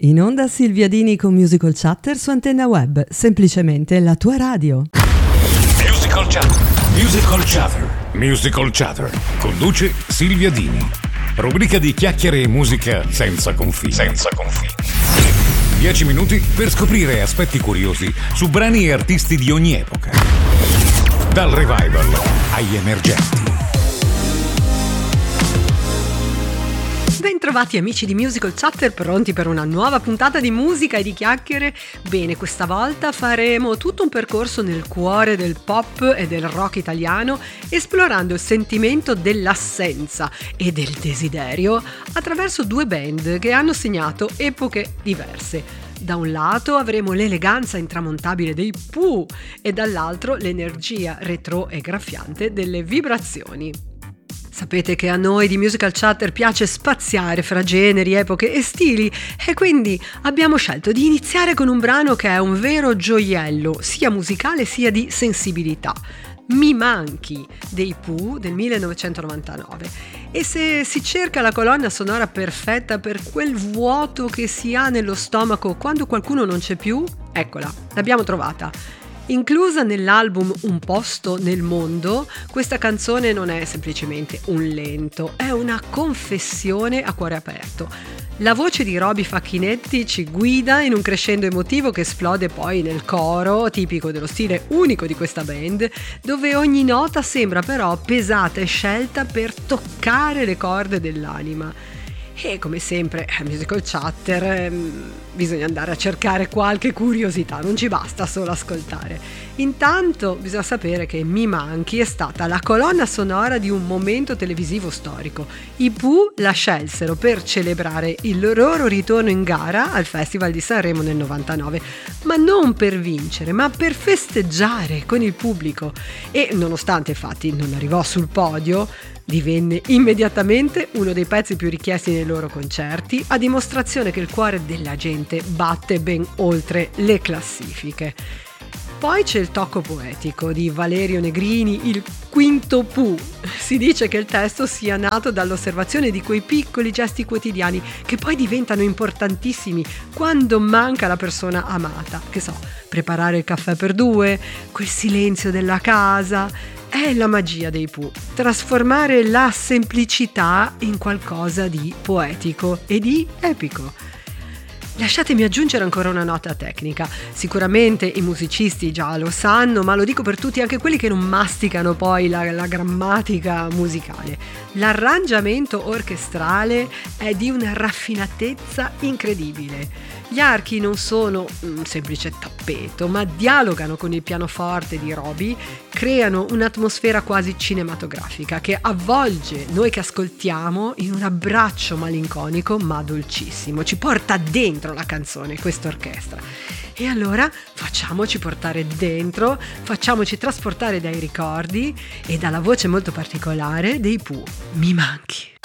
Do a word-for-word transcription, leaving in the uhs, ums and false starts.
In onda Silvia Dini con Musical Chatter su Antenna Web, semplicemente la tua radio. Musical Chatter, Musical Chatter, Musical Chatter. Conduce Silvia Dini. Rubrica di chiacchiere e musica senza confini. Senza confini. Dieci minuti per scoprire aspetti curiosi su brani e artisti di ogni epoca. Dal revival agli emergenti. Bentrovati amici di Musical Chatter, pronti per una nuova puntata di musica e di chiacchiere? Bene, questa volta faremo tutto un percorso nel cuore del pop e del rock italiano, esplorando il sentimento dell'assenza e del desiderio attraverso due band che hanno segnato epoche diverse. Da un lato avremo l'eleganza intramontabile dei Pooh e dall'altro l'energia retro e graffiante delle vibrazioni. Sapete che a noi di Musical Chatter piace spaziare fra generi, epoche e stili e quindi abbiamo scelto di iniziare con un brano che è un vero gioiello, sia musicale sia di sensibilità. Mi manchi dei Pooh del millenovecentonovantanove. E se si cerca la colonna sonora perfetta per quel vuoto che si ha nello stomaco quando qualcuno non c'è più, eccola, l'abbiamo trovata. Inclusa nell'album Un posto nel mondo, questa canzone non è semplicemente un lento, è una confessione a cuore aperto. La voce di Roby Facchinetti ci guida in un crescendo emotivo che esplode poi nel coro, tipico dello stile unico di questa band, dove ogni nota sembra però pesata e scelta per toccare le corde dell'anima. E come sempre a Musical Chatter ehm, bisogna andare a cercare qualche curiosità, non ci basta solo ascoltare. Intanto bisogna sapere che Mi manchi è stata la colonna sonora di un momento televisivo storico. I Pooh la scelsero per celebrare il loro ritorno in gara al Festival di Sanremo nel novantanove, ma non per vincere, ma per festeggiare con il pubblico. E nonostante infatti non arrivò sul podio, divenne immediatamente uno dei pezzi più richiesti nei loro concerti, a dimostrazione che il cuore della gente batte ben oltre le classifiche. Poi c'è il tocco poetico di Valerio Negrini, il quinto Pooh. Si dice che il testo sia nato dall'osservazione di quei piccoli gesti quotidiani che poi diventano importantissimi quando manca la persona amata. Che so, preparare il caffè per due, quel silenzio della casa. È la magia dei Pooh, trasformare la semplicità in qualcosa di poetico e di epico. Lasciatemi aggiungere ancora una nota tecnica. Sicuramente i musicisti già lo sanno, ma lo dico per tutti, anche quelli che non masticano poi la, la grammatica musicale. L'arrangiamento orchestrale è di una raffinatezza incredibile. Gli archi non sono un semplice tappeto, ma dialogano con il pianoforte di Roby, creano un'atmosfera quasi cinematografica che avvolge noi che ascoltiamo in un abbraccio malinconico ma dolcissimo. Ci porta dentro la canzone, questa orchestra. E allora facciamoci portare dentro, facciamoci trasportare dai ricordi e dalla voce molto particolare dei Pooh. Mi manchi.